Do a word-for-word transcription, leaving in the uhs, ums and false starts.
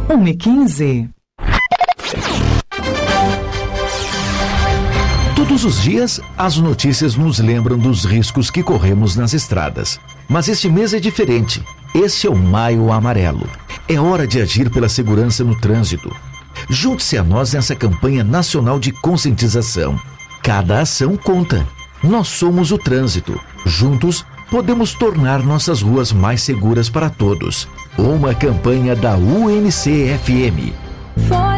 uma e quinze. Todos os dias, as notícias nos lembram dos riscos que corremos nas estradas. Mas este mês é diferente. Este é o Maio Amarelo. É hora de agir pela segurança no trânsito. Junte-se a nós nessa campanha nacional de conscientização. Cada ação conta. Nós somos o trânsito. Juntos, podemos tornar nossas ruas mais seguras para todos. Uma campanha da U N C F M.